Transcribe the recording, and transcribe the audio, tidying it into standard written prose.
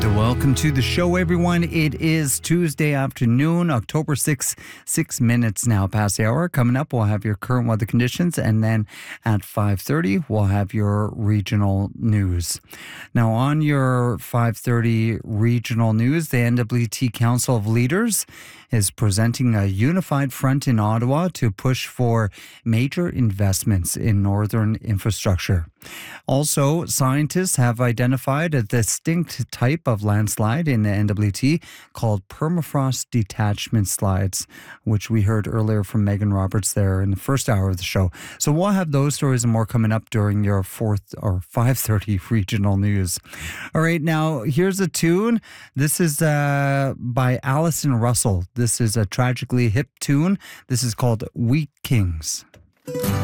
Welcome to the show, everyone. It is Tuesday afternoon, October 6th, 6 minutes now past the hour. Coming up, we'll have your current weather conditions, and then at 5:30, we'll have your regional news. Now, on your 5:30 regional news, the NWT Council of Leaders is presenting a unified front in Ottawa to push for major investments in northern infrastructure. Also, scientists have identified a distinct type of landslide in the NWT called permafrost detachment slides, which we heard earlier from Megan Roberts there in the first hour of the show. So we'll have those stories and more coming up during your 5:30 regional news. All right, now here's a tune. This is by Allison Russell. This is a tragically hip tune. This is called Wheat Kings.